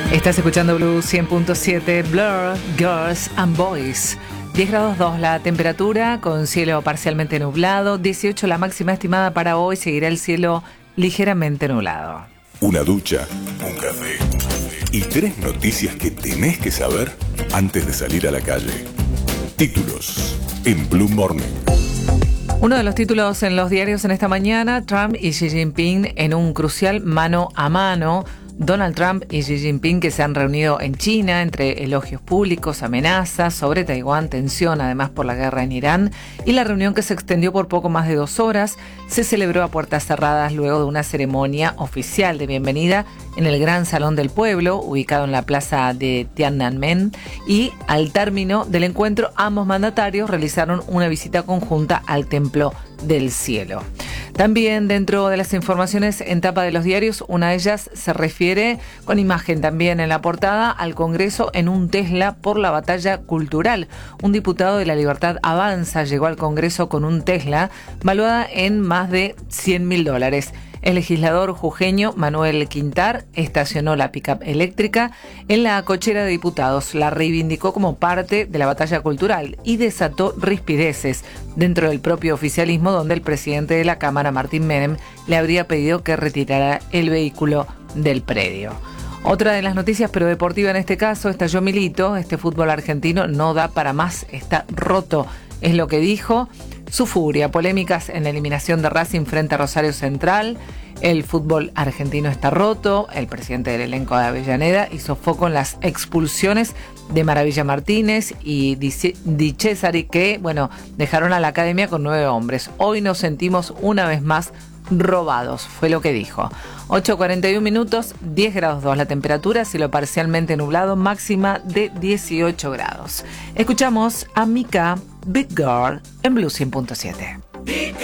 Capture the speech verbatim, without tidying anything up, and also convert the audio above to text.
Estás escuchando Blue cien punto siete, Blur, Girls and Boys. diez grados dos la temperatura, con cielo parcialmente nublado. dieciocho la máxima estimada para hoy. Seguirá el cielo ligeramente nublado. Una ducha, un café y tres noticias que tenés que saber antes de salir a la calle. Títulos en Blue Morning. Uno de los títulos en los diarios en esta mañana: Trump y Xi Jinping en un crucial mano a mano. Donald Trump y Xi Jinping, que se han reunido en China, entre elogios públicos, amenazas sobre Taiwán, tensión además por la guerra en Irán, y la reunión, que se extendió por poco más de dos horas, se celebró a puertas cerradas luego de una ceremonia oficial de bienvenida en el Gran Salón del Pueblo, ubicado en la plaza de Tiananmen, y al término del encuentro ambos mandatarios realizaron una visita conjunta al Templo del Cielo. También dentro de las informaciones en tapa de los diarios, una de ellas se refiere, con imagen también en la portada, al Congreso en un Tesla por la batalla cultural. Un diputado de La Libertad Avanza llegó al Congreso con un Tesla valuada en más de cien mil dólares. El legislador jujeño Manuel Quintar estacionó la pick-up eléctrica en la cochera de diputados, la reivindicó como parte de la batalla cultural y desató rispideces dentro del propio oficialismo, donde el presidente de la Cámara, Martín Menem, le habría pedido que retirara el vehículo del predio. Otra de las noticias, pero deportiva en este caso, estalló Milito. Este fútbol argentino no da para más, está roto, es lo que dijo. Su furia, polémicas en la eliminación de Racing frente a Rosario Central. El fútbol argentino está roto. El presidente del elenco de Avellaneda hizo foco en las expulsiones de Maravilla Martínez y Di Cesari, que, bueno, dejaron a la academia con nueve hombres. Hoy nos sentimos una vez más robados, fue lo que dijo. ocho cuarenta y uno minutos, diez grados dos la temperatura, cielo parcialmente nublado, máxima de dieciocho grados. Escuchamos a Mika, Big Girl, en Blue cien punto siete.